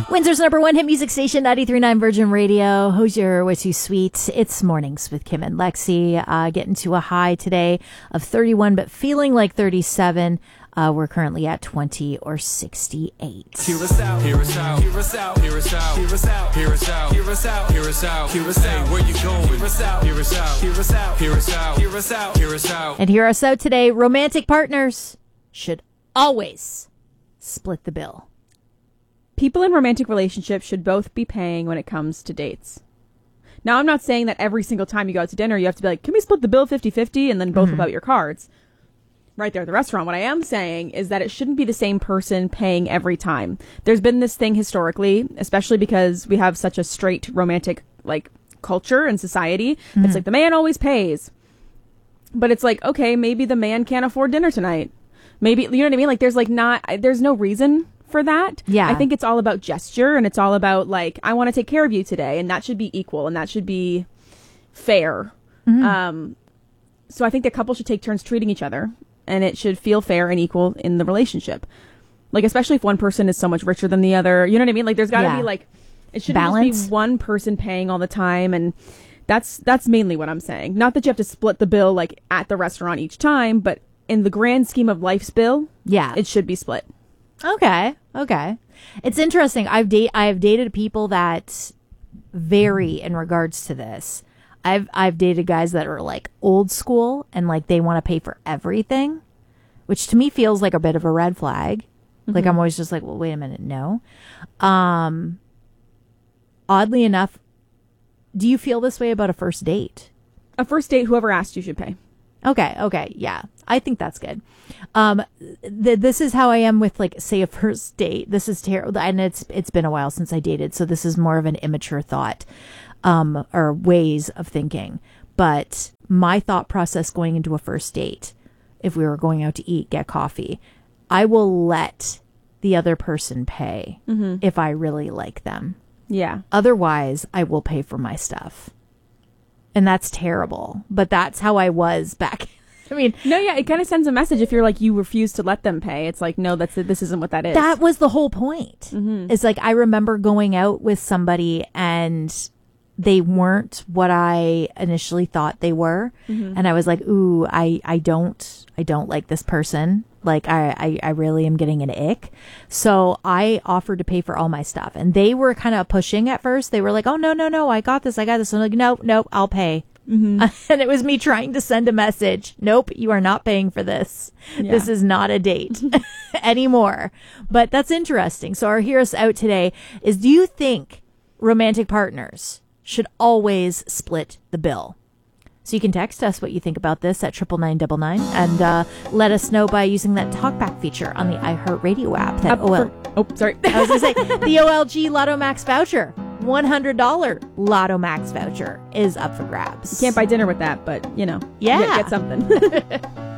Windsor's number one hit music station, 93.9 Virgin Radio. Hozier was too sweet. It's Mornings with Kim and Lexi. Getting to a high today of 31, but feeling like 37. We're currently at 20 or 68. Hear us out, hear us out, hear us out, hear us out, hear us out, hear us out, hear us out, hear us out, hear us out. Where you going? Hear us out, hear us out, hear us out, hear us out, hear us out, hear us out. And hear us out today. Romantic partners should always split the bill. People in romantic relationships should both be paying when it comes to dates. Now, I'm not saying that every single time you go out to dinner, you have to be like, can we split the bill 50-50 and then both whip out your cards right there at the restaurant. What I am saying is that it shouldn't be the same person paying every time. There's been this thing historically, especially because we have such a straight romantic like culture and society. It's like the man always pays. But it's like, okay, maybe the man can't afford dinner tonight. Maybe, you know what I mean? Like there's no reason for that. Yeah. I think it's all about gesture, and it's all about like, I want to take care of you today, and that should be equal, and that should be fair. So I think the couple should take turns treating each other, and it should feel fair and equal in the relationship. Like, especially if one person is so much richer than the other, you know what I mean? Like, there's got to be like, it shouldn't just be one person paying all the time, and that's mainly what I'm saying. Not that you have to split the bill like at the restaurant each time, but in the grand scheme of life's bill, it should be split. Okay. It's interesting. I've dated people that vary in regards to this. I've dated guys that are like old school and like they want to pay for everything, which to me feels like a bit of a red flag. Like I'm always just like, well, wait a minute, no. Oddly enough, do you feel this way about a first date? A first date, whoever asked you should pay. Okay, yeah. I think that's good. This is how I am with, like, say, a first date. This is terrible, and it's been a while since I dated, so this is more of an immature thought, or ways of thinking. But my thought process going into a first date, if we were going out to eat, get coffee, I will let the other person pay if I really like them. Yeah. Otherwise, I will pay for my stuff. And that's terrible. But that's how I was back. I mean, no, yeah, it kind of sends a message if you're like, you refuse to let them pay. It's like, no, this isn't what that is. That was the whole point. It's like, I remember going out with somebody and they weren't what I initially thought they were. And I was like, ooh, I don't like this person. Like, I really am getting an ick. So I offered to pay for all my stuff. And they were kind of pushing at first. They were like, oh, no, I got this. I'm like, nope, I'll pay. And it was me trying to send a message. Nope, you are not paying for this. Yeah. This is not a date anymore. But that's interesting. So our Hear Us Out today is, do you think romantic partners should always split the bill? So you can text us what you think about this at 99999 and let us know by using that talkback feature on the iHeartRadio app. I was going to say, the OLG Lotto Max voucher, $100 Lotto Max voucher is up for grabs. You can't buy dinner with that, but, you know, get something.